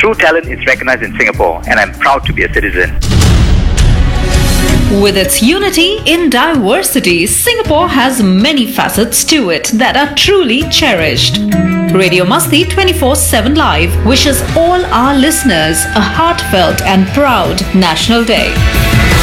True talent is recognized in Singapore, and I'm proud to be a citizen. With its unity in diversity, Singapore has many facets to it that are truly cherished. Radio Masti 24/7 Live wishes all our listeners a heartfelt and proud National Day.